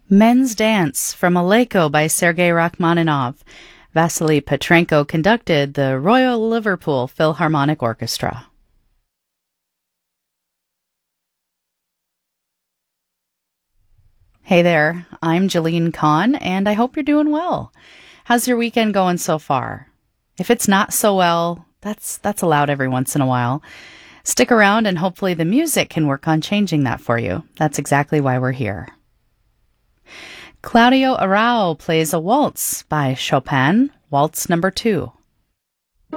Men's Dance from Aleko by Sergei Rachmaninoff. Vasily Petrenko conducted the Royal Liverpool Philharmonic Orchestra. Hey there, I'm Jeline Kahn, and I hope you're doing well. How's your weekend going so far? If it's not so well, that's allowed every once in a while. Stick around and hopefully the music can work on changing that for you. That's exactly why we're here. Claudio Arrau plays a waltz by Chopin, Waltz No. 2.